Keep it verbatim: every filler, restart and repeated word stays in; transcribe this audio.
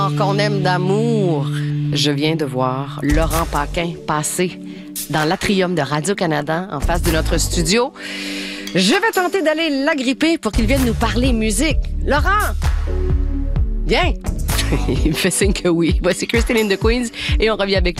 Qu'on aime d'amour. Je viens de voir Laurent Paquin passer dans l'atrium de Radio-Canada en face de notre studio. Je vais tenter d'aller l'agripper pour qu'il vienne nous parler musique. Laurent! Viens! Il me fait signe que oui. Voici Christine in the Queens et on revient avec lui.